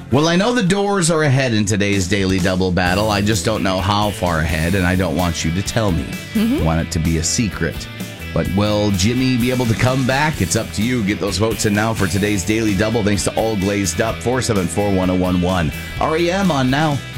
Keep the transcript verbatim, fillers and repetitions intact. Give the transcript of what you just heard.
Well, I know the Doors are ahead in today's Daily Double battle. I just don't know how far ahead, and I don't want you to tell me. Mm-hmm. I want it to be a secret. But will Jimmy be able to come back? It's up to you. Get those votes in now for today's Daily Double. Thanks to All Glazed Up, four seven four, one oh one one. R E M on now.